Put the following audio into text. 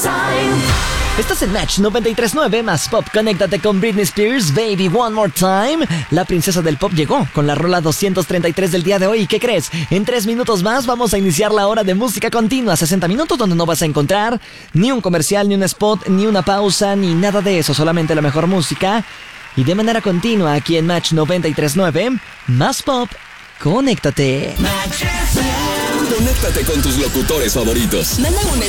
Estás en Match 93.9 más Pop. Conéctate con Britney Spears, Baby One More Time. La princesa del pop llegó con la rola 233 del día de hoy. ¿Qué crees? En 3 minutos más vamos a iniciar la hora de música continua. 60 minutos donde no vas a encontrar ni un comercial, ni un spot, ni una pausa, ni nada de eso. Solamente la mejor música. Y de manera continua aquí en Match 93.9 más Pop. Conéctate. Conéctate con tus locutores favoritos. Manda un